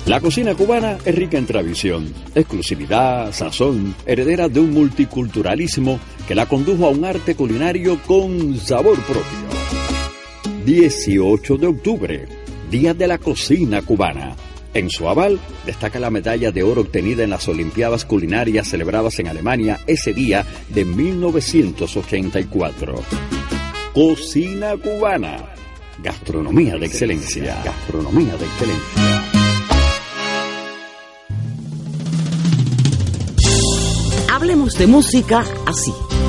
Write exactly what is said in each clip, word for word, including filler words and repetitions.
La cocina cubana es rica en tradición, exclusividad, sazón, heredera de un multiculturalismo que la condujo a un arte culinario con sabor propio. dieciocho de octubre, Día de la Cocina Cubana. En su aval destaca la medalla de oro obtenida en las Olimpiadas Culinarias celebradas en Alemania ese día de mil novecientos ochenta y cuatro. Cocina cubana. Gastronomía de excelencia. Gastronomía de excelencia. Hablemos de música así.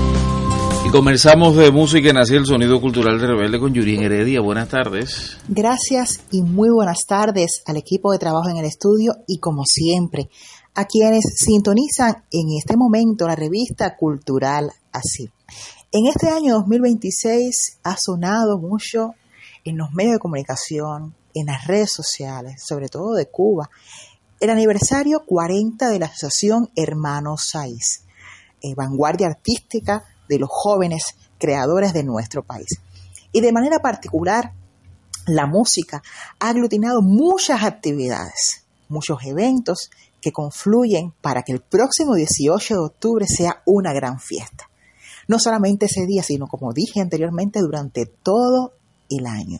Y comenzamos de música en así el sonido cultural de Rebelde con Yurien Heredia. Buenas tardes. Gracias y muy buenas tardes al equipo de trabajo en el estudio y como siempre a quienes sintonizan en este momento la revista cultural así. En este año dos mil veintiséis ha sonado mucho en los medios de comunicación, en las redes sociales, sobre todo de Cuba, el aniversario cuarenta de la Asociación Hermanos Saiz, eh, vanguardia artística de los jóvenes creadores de nuestro país. Y de manera particular, la música ha aglutinado muchas actividades, muchos eventos que confluyen para que el próximo dieciocho de octubre sea una gran fiesta. No solamente ese día, sino como dije anteriormente, durante todo el año.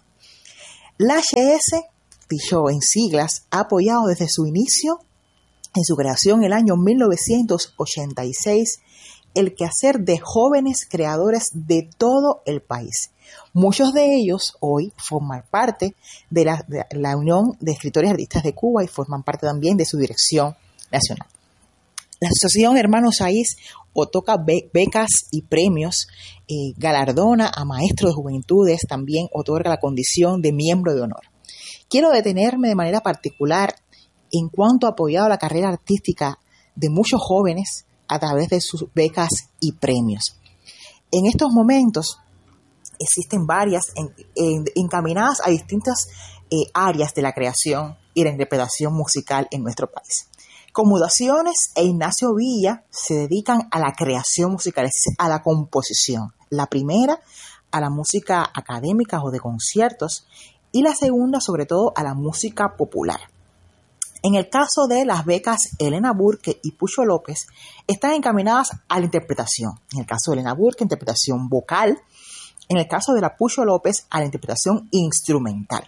La H S, dicho en siglas, ha apoyado desde su inicio, en su creación en el año mil novecientos ochenta y seis, el quehacer de jóvenes creadores de todo el país. Muchos de ellos hoy forman parte de la, de la Unión de Escritores y Artistas de Cuba y forman parte también de su dirección nacional. La Asociación Hermanos Saiz otorga be- becas y premios, eh, galardona a maestros de juventudes, también otorga la condición de miembro de honor. Quiero detenerme de manera particular en cuanto ha apoyado la carrera artística de muchos jóvenes a través de sus becas y premios. En estos momentos existen varias en, en, encaminadas a distintas eh, áreas de la creación y la interpretación musical en nuestro país. Conmutaciones e Ignacio Villa se dedican a la creación musical, es decir, a la composición. La primera, a la música académica o de conciertos, y la segunda, sobre todo, a la música popular. En el caso de las becas Elena Burke y Pucho López, están encaminadas a la interpretación. En el caso de Elena Burke, interpretación vocal. En el caso de la Pucho López, a la interpretación instrumental.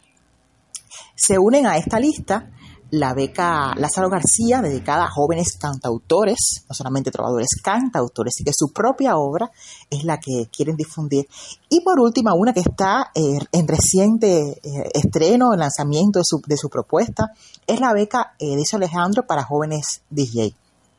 Se unen a esta lista la beca Lázaro García, dedicada a jóvenes cantautores, no solamente trovadores, cantautores, y que su propia obra es la que quieren difundir. Y por último, una que está eh, en reciente eh, estreno, el lanzamiento de su, de su propuesta, es la beca eh, Edison Alejandro para jóvenes D J.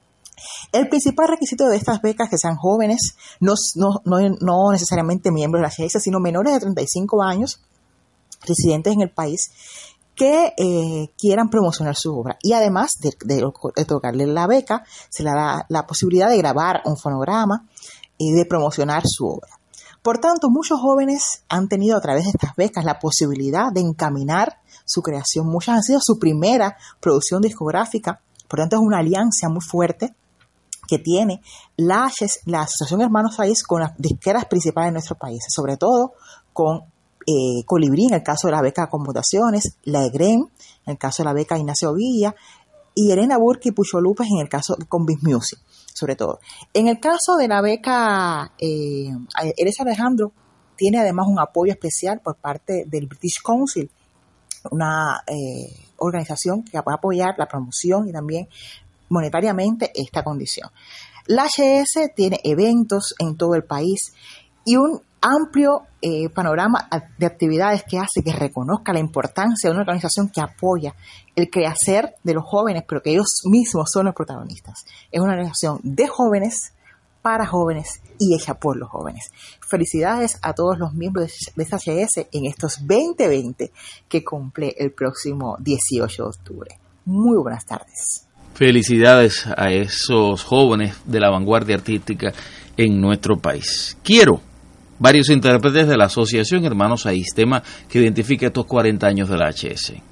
El principal requisito de estas becas es que sean jóvenes, no, no, no, no necesariamente miembros de la H S, sino menores de treinta y cinco años, residentes en el país, que eh, quieran promocionar su obra. Y además de, de, de tocarle la beca, se le da la posibilidad de grabar un fonograma y de promocionar su obra. Por tanto, muchos jóvenes han tenido a través de estas becas la posibilidad de encaminar su creación. Muchas han sido su primera producción discográfica. Por tanto, es una alianza muy fuerte que tiene la, la Asociación Hermanos Saiz con las disqueras principales de nuestro país, sobre todo con Eh, Colibrí, en el caso de la beca Conmutaciones, la EGREM, en el caso de la beca Ignacio Villa, y Elena Burke y Pucho López en el caso con Biz Music, sobre todo. En el caso de la beca eh, Eres Alejandro, tiene además un apoyo especial por parte del British Council, una eh, organización que va a apoyar la promoción y también monetariamente esta condición. La H S tiene eventos en todo el país y un amplio eh, panorama de actividades que hace que reconozca la importancia de una organización que apoya el quehacer de los jóvenes, pero que ellos mismos son los protagonistas. Es una organización de jóvenes, para jóvenes y hecha por los jóvenes. Felicidades a todos los miembros de esta H S en estos veinte veinte que cumple el próximo dieciocho de octubre. Muy buenas tardes. Felicidades a esos jóvenes de la vanguardia artística en nuestro país. Quiero varios intérpretes de la Asociación Hermanos Saiz, tema que identifica estos cuarenta años de la H S.